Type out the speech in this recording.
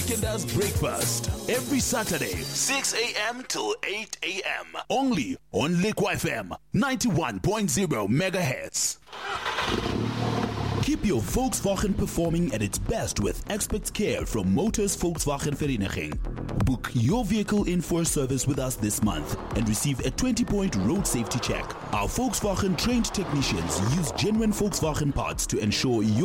Weekenders Breakfast. Every Saturday, 6 a.m. till 8 a.m. Only on Liquid FM 91.0 megahertz. Keep your Volkswagen performing at its best with expert care from Motors Volkswagen Vereniging. Book your vehicle in for a service with us this month and receive a 20-point road safety check. Our Volkswagen trained technicians use genuine Volkswagen parts to ensure your